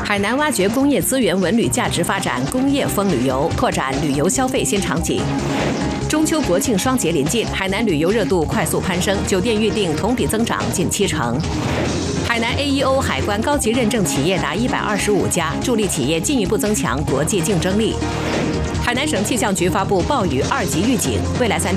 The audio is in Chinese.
海南挖掘工业资源文旅价值发展工业风旅游，拓展旅游消费新场景。中秋国庆双节临近，海南旅游热度快速攀升，酒店预订同比增长近70%。海南 AEO 海关高级认证企业达125家，助力企业进一步增强国际竞争力。海南省气象局发布暴雨2级预警，未来3天。